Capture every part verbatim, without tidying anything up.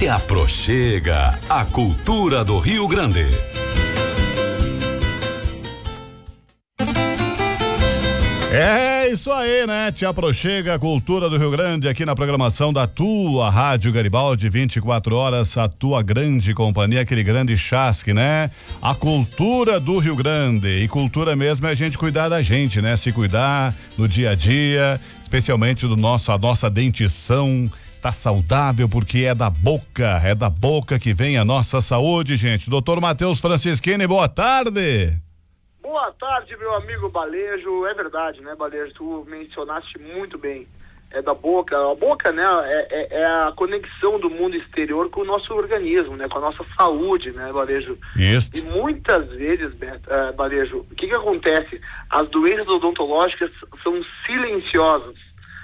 Te aproxega a cultura do Rio Grande. É isso aí, né? Te aproxega a cultura do Rio Grande aqui na programação da tua Rádio Garibaldi, vinte e quatro horas, a tua grande companhia, aquele grande chasque, né? A cultura do Rio Grande. E cultura mesmo é a gente cuidar da gente, né? Se cuidar no dia a dia, especialmente do nosso, a nossa dentição. Tá saudável porque é da boca, é da boca que vem a nossa saúde, gente. Doutor Matheus Francischini, boa tarde. Boa tarde, meu amigo Balejo. É verdade, né, Balejo? Tu mencionaste muito bem. É da boca. A boca, né, é, é, é a conexão do mundo exterior com o nosso organismo, né, com a nossa saúde, né, Balejo? Isso. E muitas vezes, Beto, uh, Balejo, o que que acontece? As doenças odontológicas são silenciosas.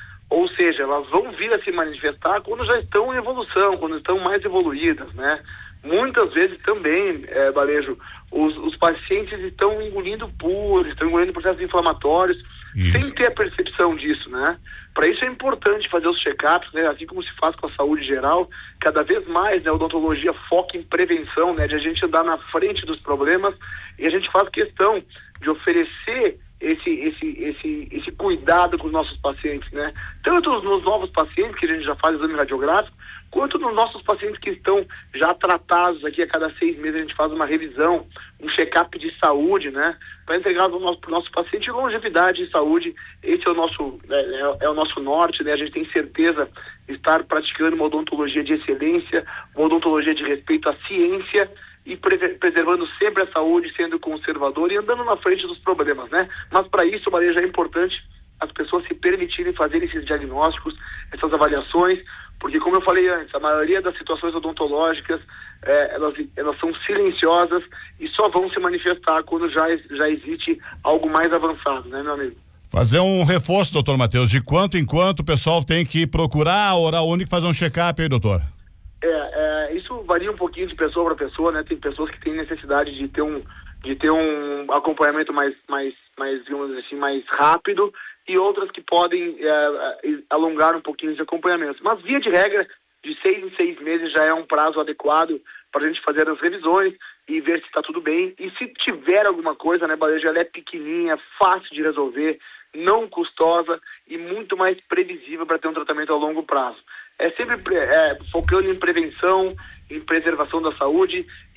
Ou seja, elas vão vir a se manifestar quando já estão em evolução, quando estão mais evoluídas, né? Muitas vezes também, é, Balejo, os, os pacientes estão engolindo pus, estão engolindo processos inflamatórios, isso, sem ter a percepção disso, né? Para isso é importante fazer os check-ups, né? Assim como se faz com a saúde geral, cada vez mais, né, a odontologia foca em prevenção, né? De a gente andar na frente dos problemas, e a gente faz questão de oferecer esse, esse, esse, esse cuidado com os nossos pacientes, né? Tanto nos novos pacientes, que a gente já faz exame radiográfico, quanto nos nossos pacientes que estão já tratados aqui a cada seis meses. A gente faz uma revisão, um check-up de saúde, né? Para entregar para o nosso, nosso paciente longevidade e saúde. Esse é o nosso, é, é o nosso norte, né? A gente tem certeza de estar praticando uma odontologia de excelência, uma odontologia de respeito à ciência, e preservando sempre a saúde, sendo conservador e andando na frente dos problemas, né? Mas para isso, Maria, já é importante as pessoas se permitirem fazer esses diagnósticos, essas avaliações, porque, como eu falei antes, a maioria das situações odontológicas, é, elas, elas são silenciosas e só vão se manifestar quando já, já existe algo mais avançado, né, meu amigo? Fazer um reforço, doutor Matheus, de quanto em quanto o pessoal tem que procurar a Oral Unique, fazer um check-up aí, doutor? É, é, isso varia um pouquinho de pessoa para pessoa, né? Tem pessoas que têm necessidade de ter um, de ter um acompanhamento mais, mais, mais, digamos assim, mais rápido, e outras que podem é, alongar um pouquinho de acompanhamento. Mas, via de regra, de seis em seis meses já é um prazo adequado para a gente fazer as revisões e ver se está tudo bem. E se tiver alguma coisa, né, Balejo, ela é pequenininha, fácil de resolver, não custosa e muito mais previsível para ter um tratamento a longo prazo. É sempre é, focando em prevenção, em preservação da saúde